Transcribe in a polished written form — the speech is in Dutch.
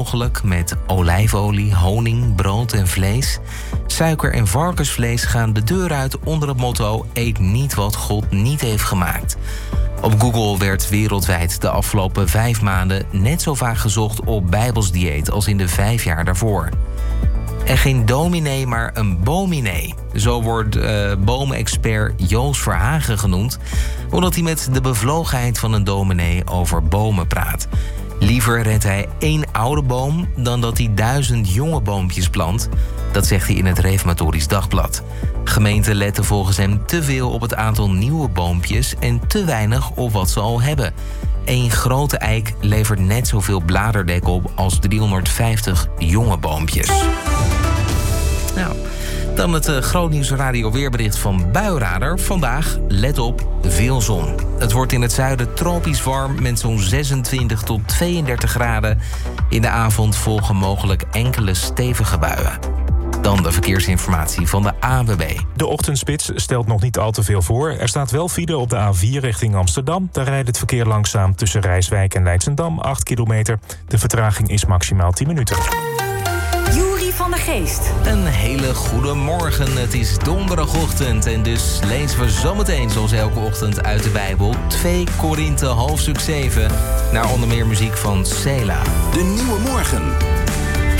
mogelijk met olijfolie, honing, brood en vlees. Suiker en varkensvlees gaan de deur uit onder het motto: eet niet wat God niet heeft gemaakt. Op Google werd wereldwijd de afgelopen 5 maanden net zo vaak gezocht op bijbelsdieet als in de 5 jaar daarvoor. En geen dominee, maar een bominee. Zo wordt bomenexpert Joost Verhagen genoemd, omdat hij met de bevlogenheid van een dominee over bomen praat. Liever redt hij 1 oude boom dan dat hij 1000 jonge boompjes plant. Dat zegt hij in het Reformatorisch Dagblad. Gemeenten letten volgens hem te veel op het aantal nieuwe boompjes en te weinig op wat ze al hebben. 1 grote eik levert net zoveel bladerdek op als 350 jonge boompjes. Nou, dan het Grootnieuws Radio weerbericht van Buiradar. Vandaag, let op, veel zon. Het wordt in het zuiden tropisch warm met zo'n 26 tot 32 graden. In de avond volgen mogelijk enkele stevige buien. Dan de verkeersinformatie van de ANWB. De ochtendspits stelt nog niet al te veel voor. Er staat wel file op de A4 richting Amsterdam. Daar rijdt het verkeer langzaam tussen Rijswijk en Leidschendam, 8 kilometer. De vertraging is maximaal 10 minuten. Juri van der Geest. Een hele goede morgen. Het is donderdagochtend en dus lezen we zometeen zoals elke ochtend uit de Bijbel 2 Korinthe hoofdstuk 7. Naar onder meer muziek van Sela. De Nieuwe Morgen.